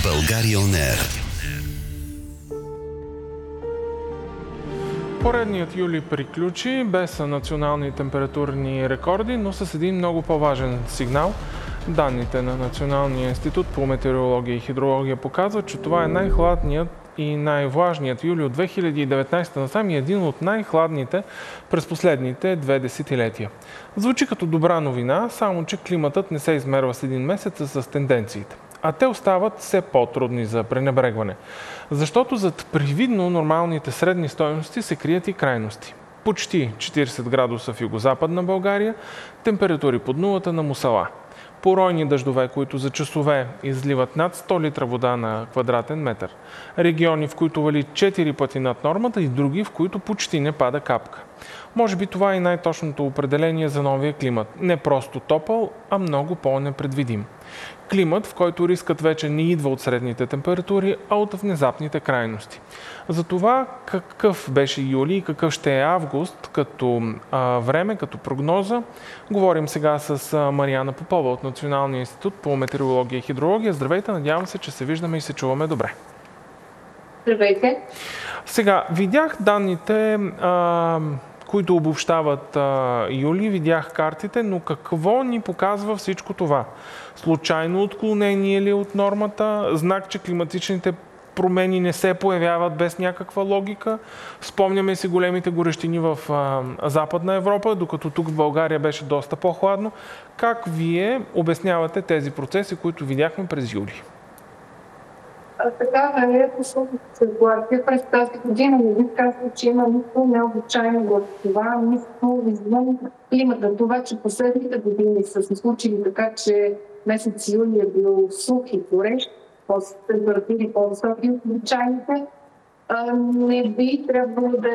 България On Air. Поредният юли приключи без национални температурни рекорди, но с един много по-важен сигнал. Данните на Националния институт по метеорология и хидрология показват, че това е най-хладният и най-влажният юли от 2019 насам и един от най-хладните през последните 2 десетилетия. Звучи като добра новина, само че климатът не се измерва с един месец с тенденциите. А те остават все по-трудни за пренебрегване. Защото зад привидно нормалните средни стойности се крият и крайности. Почти 40 градуса в югозападна България, температури под нулата на Мусала. Поройни дъждове, които за часове изливат над 100 литра вода на квадратен метър. Региони, в които вали 4 пъти над нормата и други, в които почти не пада капка. Може би това е най-точното определение за новия климат. Не просто топъл, а много по-непредвидим. Климат, в който рискът вече не идва от средните температури, а от внезапните крайности. За това какъв беше юли и какъв ще е август като време, като прогноза, говорим сега с Мариана Попова от Националния институт по метеорология и хидрология. Здравейте, надявам се, че се виждаме и се чуваме добре. Здравейте. Сега, видях данните, които обобщават юли, видях картите, но какво ни показва всичко това? Случайно отклонение ли от нормата? Знак, че климатичните промени не се появяват без някаква логика? Спомняме си големите горещини в Западна Европа, докато тук в България беше доста по-хладно. Как вие обяснявате тези процеси, които видяхме през юли? Така, вероятно, съгласие през тази година не бих казал, че има нищо необичайно в това, нищо извън климата. Това, че последните години са се случили така, че месец юли е бил сух и горещ, температури по-високи от обичайните, не би трябвало да е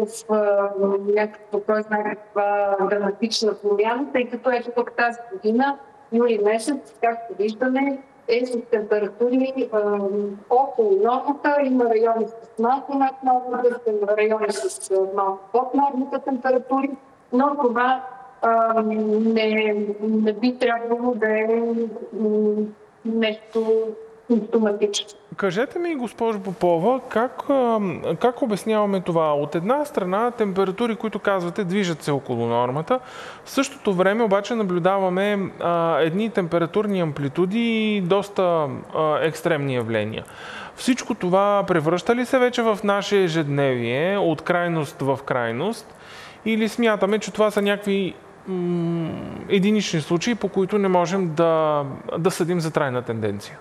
някаква драматична промяна, тъй като ето тук тази година, юли месец, както виждаме, е с температури около нормата, има райони с малко над нормата, има райони с малко под нормата температури, но това не би трябвало да е нещо симптоматично. Кажете ми, госпожо Попова, как обясняваме това? От една страна температури, които казвате, движат се около нормата. В същото време обаче наблюдаваме едни температурни амплитуди и доста екстремни явления. Всичко това превръща ли се вече в наше ежедневие, от крайност в крайност? Или смятаме, че това са някакви единични случаи, по които не можем да съдим за трайна тенденция?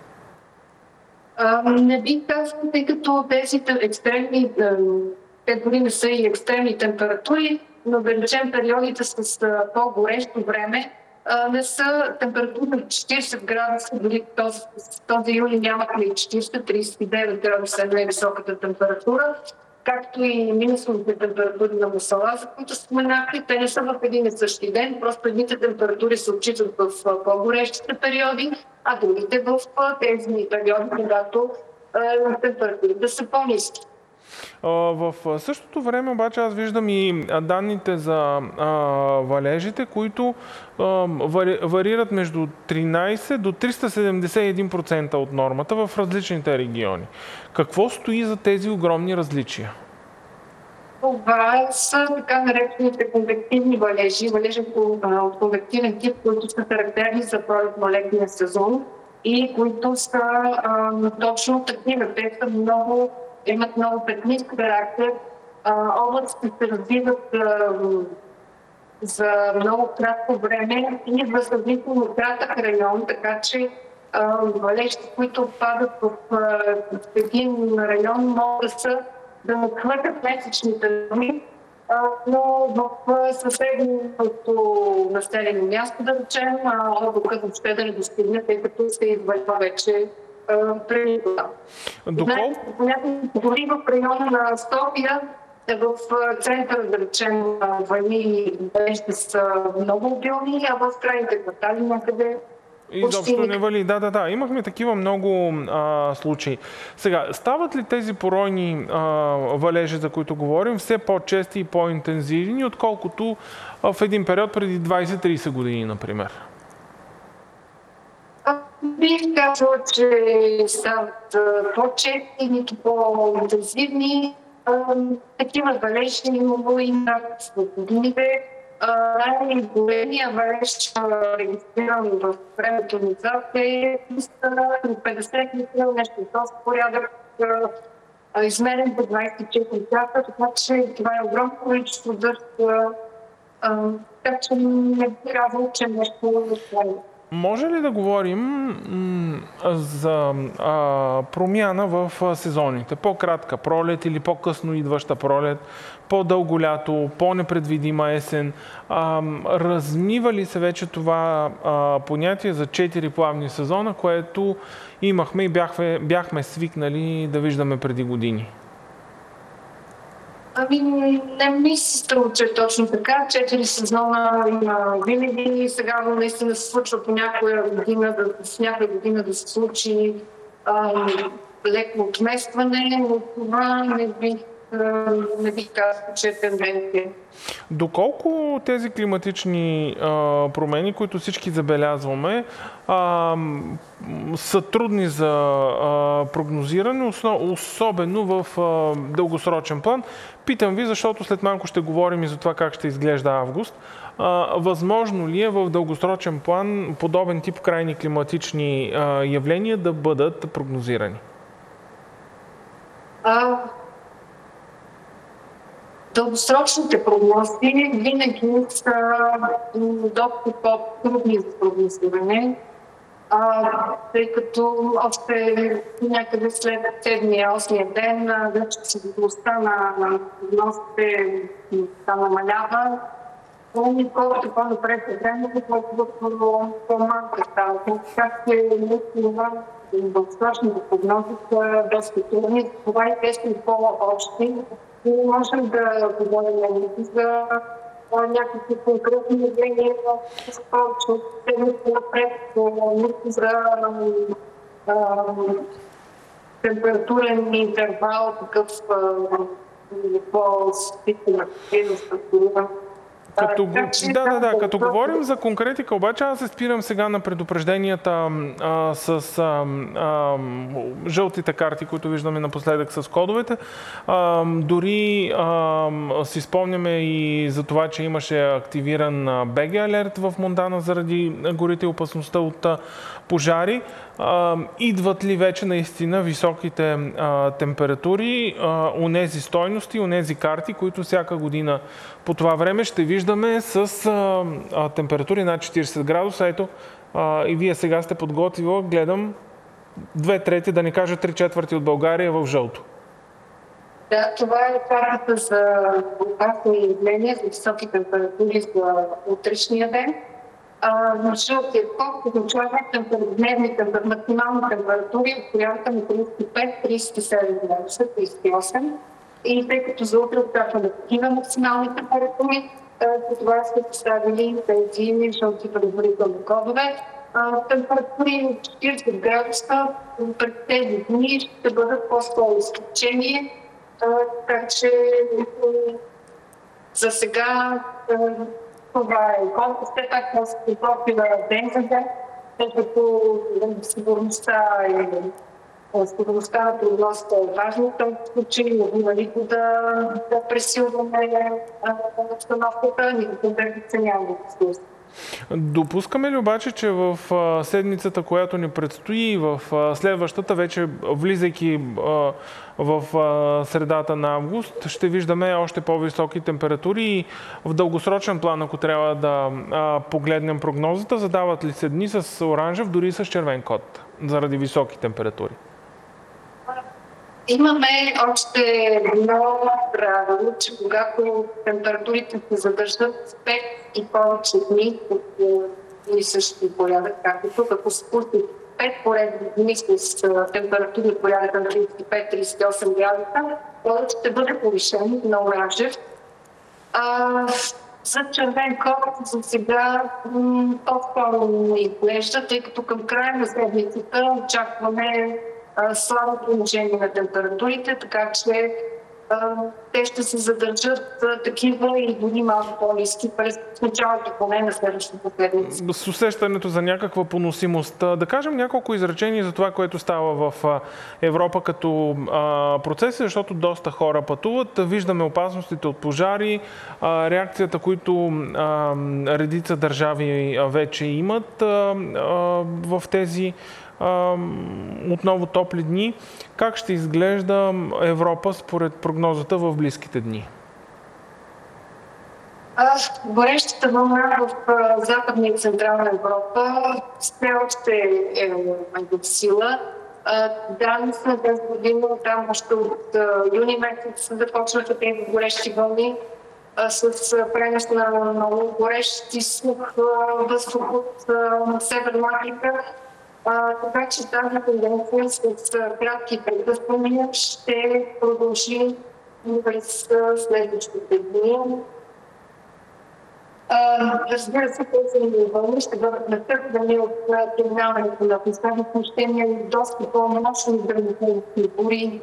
Не бих казал, тъй като тези екстремни, те дори не са и екстремни температури, но да речем периодите с по-горещо време не са температури на 40 градуса, дори този юли нямахме и 40-39 градуса най-високата температура, както и минусовите температури на Мусала, за които споменахте. Те не са в един и същи ден, просто едните температури се отчитат в по-горещите периоди, а другите в тези периоди, когато температурите са по-ниски. В същото време обаче аз виждам и данните за валежите, които варират между 13 до 371% от нормата в различните региони. Какво стои за тези огромни различия? Това са така наречените конвективни валежи от конвективен тип, които са характерни за пролетно-летния сезон и които са точно такива. Те са имат много петнист характер. Облаците се развиват за много кратко време и в сравнително кратък район, така че валежите, които падат в един район, могат да надхвърлят месечните норми, но в съседното населено място, да речем, облака въобще да не достигне, тъй като се извърва вече преди това. Дори в района на София, в центъра, да речем, вали валежите са много обилни, а в крайните квартали някъде изобщо не вали. Да. Имахме такива много случаи. Сега, стават ли тези поройни валежи, за които говорим, все по-чести и по-интензивни, отколкото в един период преди 20-30 години, например? Бих казала, че стават по-чести, нито по-интензивни. Такива валежи имало и над годините. Най-големия валеж, регистриран в времето назад, е 350 литра, нещо от този порядък, измерен по 24 часа, така че това е огромно количество дъжд. Така че не би казал, че нещо е. Може ли да говорим за промяна в сезоните? По-кратка пролет или по-късно идваща пролет, по-дълго лято, по-непредвидима есен? Размива ли се вече това понятие за 4 плавни сезона, което имахме и бяхме свикнали да виждаме преди години? Не ми се струва, че е точно така. 4 сезона има винаги. Сега наистина се случва по някоя година да се случи леко отместване, но това не бих казал, че е тенденция. Доколко тези климатични промени, които всички забелязваме, са трудни за прогнозиране, особено в дългосрочен план? Питам ви, защото след малко ще говорим и за това как ще изглежда август. Възможно ли е в дългосрочен план подобен тип крайни климатични явления да бъдат прогнозирани? Дългосрочните прогнози винаги са доста по-трудни за прогнозиране, тъй като още някъде след 7-8 ден вече сигурността на прогнозите намалява. Колкото по-напред е времето, толкова по-малко става. Така че дългосрочните прогнози са доста трудни, това и те са по-общи. Не можем да говорим за някакви конкретни явления, повече от седмица напред, нито за температурен интервал, такъв по-спитен активност. Като говорим за конкретика, обаче аз се спирам сега на предупрежденията с жълтите карти, които виждаме напоследък с кодовете. Дори си спомняме и за това, че имаше активиран БГ алерт в Монтана заради горите и опасността от пожари. Идват ли вече наистина високите температури, онези стойности, онези карти, които всяка година по това време ще виждаме с температури над 40 градуса. Ето, и вие сега сте подготвила, гледам, 2/3, да не кажа 3/4 от България в жълто. Да, това е картата за опасни явления, за високи температури за утрешния ден. Жълтия код означава дневните максимални температури от порядъка на 35, 37 градуса, 38. И тъй като за утре очакваме такива максимални температури, това сме поставили тези жълти предварителни кодове. Температури от 40 градуса през тези дни ще бъдат по-скоро изключение, така че за сега това е колко все пак може да се подготвя ден за ден, тъй като сигурността на прогнозата е важна в този случай, не бива нито да пресилваме обстановката, нито да преценяваме ресурси. Допускаме ли обаче, че в седмицата, която ни предстои, в следващата, вече влизайки в средата на август, ще виждаме още по-високи температури и в дългосрочен план, ако трябва да погледнем прогнозата, задават ли се дни с оранжев, дори с червен код, заради високи температури? Имаме още едно правило, че когато температурите се задържат 5 и повече дни и същия порядък, както тук, ако се пусти 5 поредни дни с температури в порядъка на 35-38 градуса, кодът ще бъде повишен на оранжев. За червен код за сега по-скоро не изглежда, тъй като към края на седмицата очакваме слабо положение на температурите, така че те ще се задържат такива и дори малко по-ниски през началото поне на следващата седмица. С усещането за някаква поносимост. Да кажем няколко изречения за това, което става в Европа като процеси, защото доста хора пътуват. Виждаме опасностите от пожари, реакцията, които редица държави вече имат в тези отново топли дни. Как ще изглежда Европа според прогнозата в близките дни? Горещата вълна в Западна и Централна Европа все още е в сила. Данни са тази година, там още от юни месец започнаха тези горещи вълни с пренос на много горещи сух въздух от Северна Африка. Така че тази тенденция с кратки прекъсвания ще продължи през следващите дни. Разбира се, тези вълни ще бъдат натърквани от преминаването на атмосферни смущения и доста по-мощни градополучни бури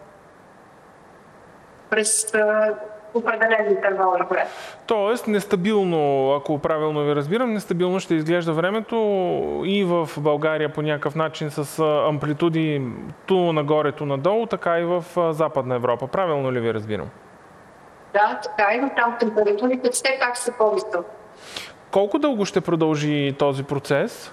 през определен интервал на време. Тоест, нестабилно, ако правилно ви разбирам, нестабилно ще изглежда времето и в България по някакъв начин с амплитуди ту нагоре, ту надолу, така и в Западна Европа. Правилно ли ви разбирам? Да, така и, но там температурите все пак са по-високи. Колко дълго ще продължи този процес?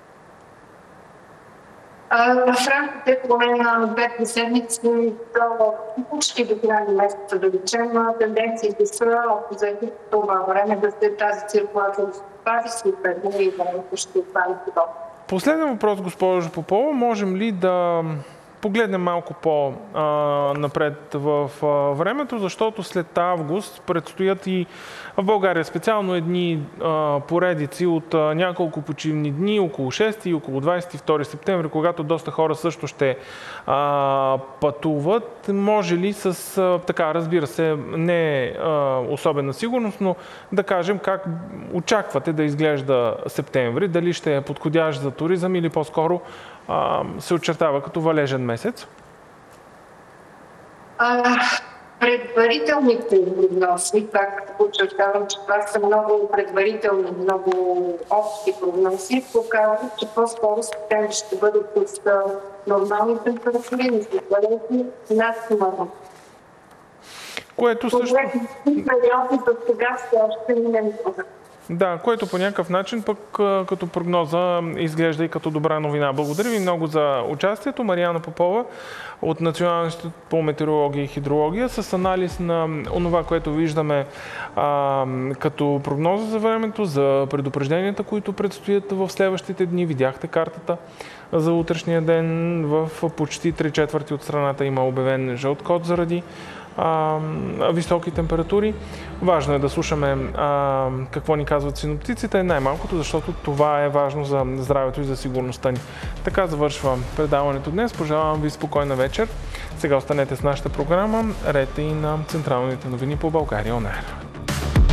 В рамките поне на 2 седмици до почти до края на месеца, да речем, тенденциите са за това време да се тази циркулация спази след 5 дни и времето ще стане подобно. Последен въпрос, госпожо Попова. Можем ли да погледнем малко по-напред в времето, защото след август предстоят и в България специално едни поредици от няколко почивни дни, около 6 и около 22 септември, когато доста хора също ще пътуват. Може ли с, така, разбира се, не особена сигурност, но да кажем как очаквате да изглежда септември, дали ще е подходящ за туризъм или по-скоро се очертава като валежен месец? Предварителните прогнози, пак подчертавам, че това са много предварителни, много общи прогнози, показват, че по-скоро септември ще бъдат с нормални температури, но с валежни над норма. Което също... периоди за сега все още не е. Да, което по някакъв начин пък като прогноза изглежда и като добра новина. Благодаря ви много за участието. Мариана Попова от Националния институт по метеорология и хидрология с анализ на онова, което виждаме като прогноза за времето, за предупрежденията, които предстоят в следващите дни. Видяхте картата за утрешния ден. В почти 3/4 от страната има обявен жълт код заради високи температури. Важно е да слушаме какво ни казват синоптиците, най-малкото, защото това е важно за здравето и за сигурността ни. Така завършва предаването днес. Пожелавам ви спокойна вечер. Сега останете с нашата програма. Ред и на централните новини по България ОНЕР.